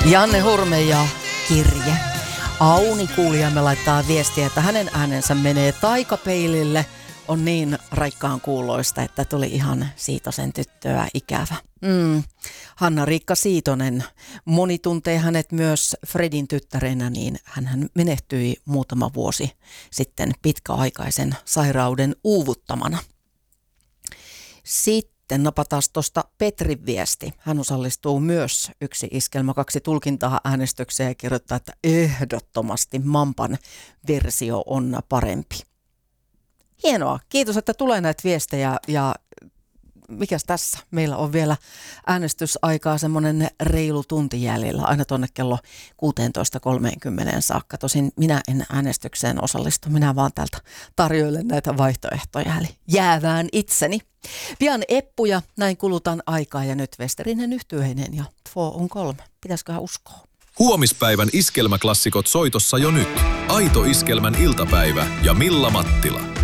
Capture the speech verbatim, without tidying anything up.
Janne Hurme ja Kirje. Auni kuulijamme laittaa viestiä, että hänen äänensä menee taikapeilille. On niin raikkaan kuuloista, että tuli ihan Siitosen tyttöä ikävä. Mm. Hanna-Riikka Siitonen, moni tuntee hänet myös Fredin tyttärenä, niin hän menehtyi muutama vuosi sitten pitkäaikaisen sairauden uuvuttamana. Sitten napataan tuosta Petrin viesti. Hän osallistuu myös yksi iskelmä, kaksi tulkintaa äänestykseen ja kirjoittaa, että ehdottomasti Mampan versio on parempi. Hienoa. Kiitos, että tulee näitä viestejä ja mikäs tässä? Meillä on vielä äänestysaikaa semmoinen reilu tunti jäljellä, aina tuonne kello kuusitoista kolmekymmentä saakka. Tosin minä en äänestykseen osallistu, minä vaan täältä tarjoilen näitä vaihtoehtoja, eli jäävään itseni. Pian eppuja, näin kulutan aikaa ja nyt Westerinen Yhtyeinen ja Två on kolme. Pitäisiköhän uskoa? Huomispäivän iskelmäklassikot soitossa jo nyt. Aito iskelmän iltapäivä ja Milla Mattila.